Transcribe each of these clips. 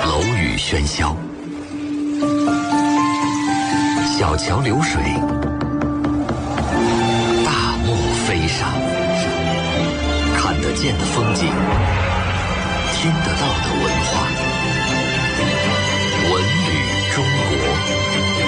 楼宇喧嚣，小桥流水，大漠飞沙，看得见的风景，听得到的文化，文旅中国。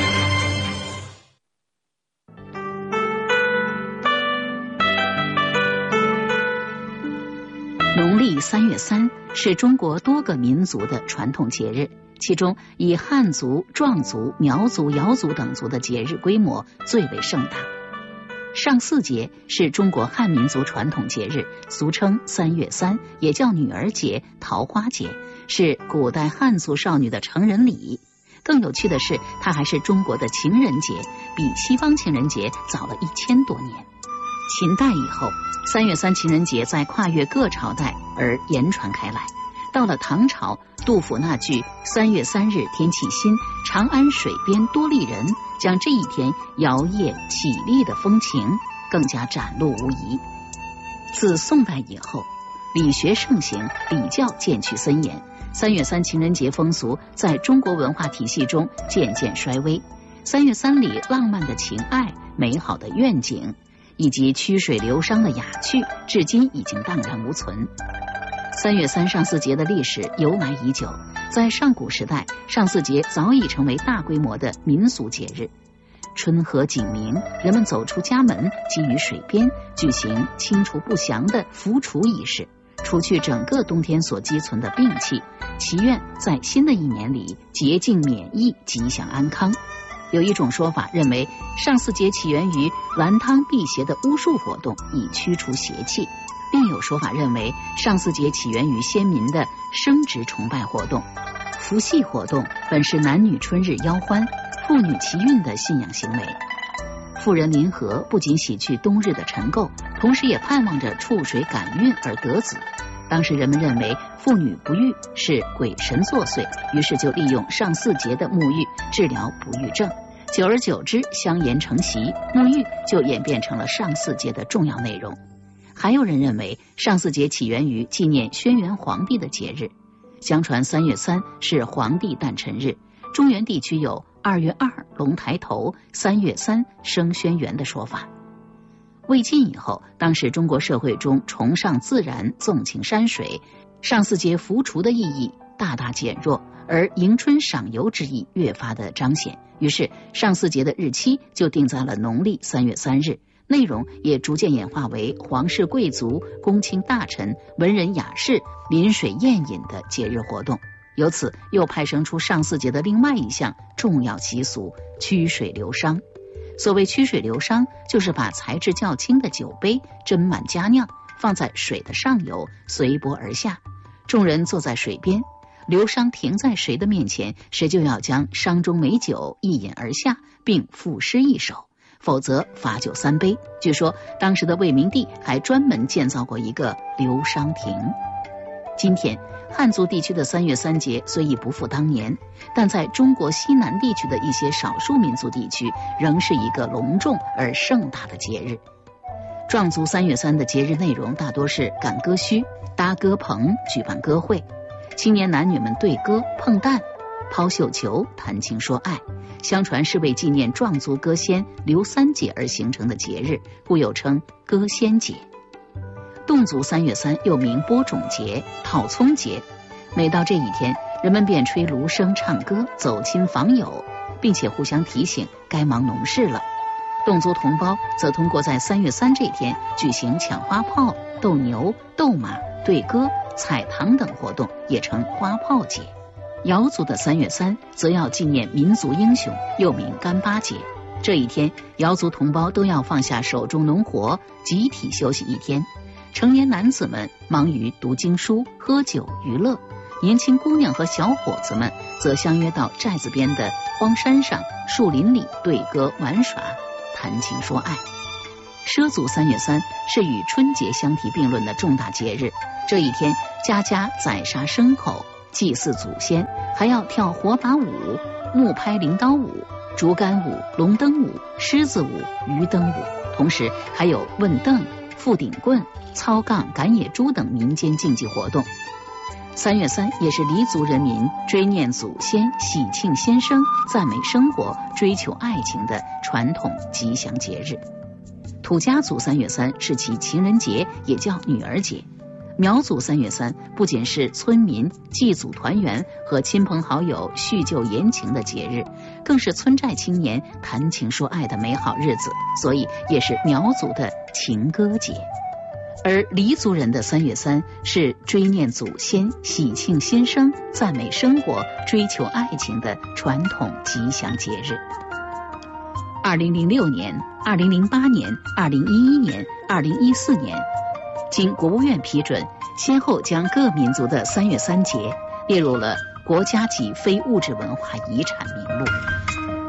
农历3月3是中国多个民族的传统节日，其中以汉族、壮族、苗族、瑶族等族的节日规模最为盛大。上巳节是中国汉民族传统节日，俗称3月3，也叫女儿节、桃花节，是古代汉族少女的成人礼。更有趣的是，它还是中国的情人节，比西方情人节早了1000多年。秦代以后，3月3情人节在跨越各朝代而言传开来。到了唐朝，杜甫那句3月3日天气新，长安水边多丽人，将这一天摇曳绮丽的风情更加展露无遗。自宋代以后，理学盛行，礼教渐趋森严，3月3情人节风俗在中国文化体系中渐渐衰微。3月3里浪漫的情爱、美好的愿景以及曲水流觞的雅趣，至今已经荡然无存。3月3上巳节的历史由来已久，在上古时代，上巳节早已成为大规模的民俗节日。春和景明，人们走出家门，基于水边举行清除不祥的伏除仪式，除去整个冬天所积存的病气，祈愿在新的一年里洁净免疫，吉祥安康。有一种说法认为，上巳节起源于蓝汤辟邪的巫术活动，以驱除邪气。另有说法认为，上巳节起源于先民的生殖崇拜活动。伏羲活动本是男女春日邀欢、妇女祈孕的信仰行为。妇人临河不仅洗去冬日的尘垢，同时也盼望着触水感孕而得子。当时人们认为妇女不育是鬼神作祟，于是就利用上巳节的沐浴治疗不育症。久而久之，相沿成习，沐浴就演变成了上巳节的重要内容。还有人认为，上巳节起源于纪念轩辕皇帝的节日。相传3月3是皇帝诞辰日，中原地区有2月2龙抬头，3月3生轩辕的说法。魏晋以后，当时中国社会中崇尚自然、纵情山水，上巳节伏除的意义大大减弱，而迎春赏游之意越发的彰显。于是上巳节的日期就定在了农历3月3日，内容也逐渐演化为皇室贵族、公卿大臣、文人雅士临水宴饮的节日活动。由此又派生出上巳节的另外一项重要习俗——曲水流觞。所谓曲水流觞，就是把材质较轻的酒杯斟满佳酿，放在水的上游，随波而下。众人坐在水边，流觞停在谁的面前，谁就要将觞中美酒一饮而下，并赋诗一首，否则罚酒3杯。据说当时的魏明帝还专门建造过一个流觞亭。今天汉族地区的3月3节虽已不复当年，但在中国西南地区的一些少数民族地区，仍是一个隆重而盛大的节日。壮族3月3的节日内容大多是赶歌墟、搭歌棚、举办歌会，青年男女们对歌、碰弹、抛绣球、谈情说爱。相传是为纪念壮族歌仙刘三姐而形成的节日，故又称歌仙节。侗族3月3又名播种节、讨葱节，每到这一天，人们便吹芦笙唱歌，走亲访友，并且互相提醒该忙农事了。侗族同胞则通过在3月3这天举行抢花炮、斗牛、斗马、对歌、采糖等活动，也称花炮节。瑶族的3月3则要纪念民族英雄，又名干巴节。这一天，瑶族同胞都要放下手中农活，集体休息一天。成年男子们忙于读经书、喝酒娱乐，年轻姑娘和小伙子们则相约到寨子边的荒山上、树林里对歌玩耍，谈情说爱。畲族3月3是与春节相提并论的重大节日，这一天家家宰杀牲口，祭祀祖先，还要跳火把舞、木拍镰刀舞、竹竿舞、龙灯舞、狮子舞、鱼灯舞，同时还有问凳、负顶棍、操杠、赶野猪等民间竞技活动。 3月3也是黎族人民追念祖先、喜庆先生、赞美生活、追求爱情的传统吉祥节日。土家族3月3是其情人节，也叫女儿节。苗族3月3不仅是村民祭祖团圆和亲朋好友叙旧言情的节日，更是村寨青年谈情说爱的美好日子，所以也是苗族的情歌节。而黎族人的3月3是追念祖先、喜庆新生、赞美生活、追求爱情的传统吉祥节日。2006年、2008年、2011年、2014年，经国务院批准，先后将各民族的3月3节列入了国家级非物质文化遗产名录。